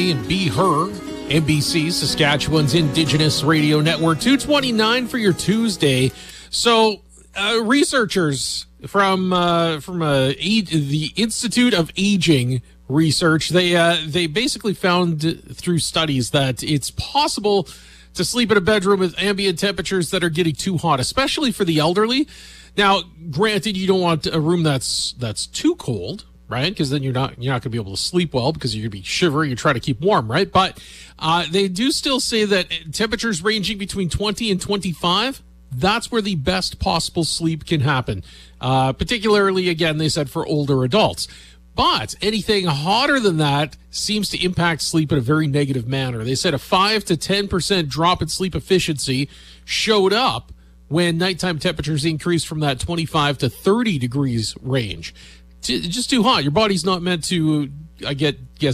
and Be Her, NBC, Saskatchewan's Indigenous Radio Network, 2:29 for your Tuesday. So, researchers from the Institute of Aging Research, they basically found through studies that it's possible to sleep in a bedroom with ambient temperatures that are getting too hot, especially for the elderly. Now, granted, you don't want a room that's too cold, right? Because then you're not going to be able to sleep well because you're going to be shivering. You try to keep warm, right? But they do still say that temperatures ranging between 20 and 25, that's where the best possible sleep can happen. Particularly, again, they said for older adults. But anything hotter than that seems to impact sleep in a very negative manner. They said a 5 to 10% drop in sleep efficiency showed up when nighttime temperatures increased from that 25 to 30 degrees range. Just too hot. Your body's not meant to, I guess,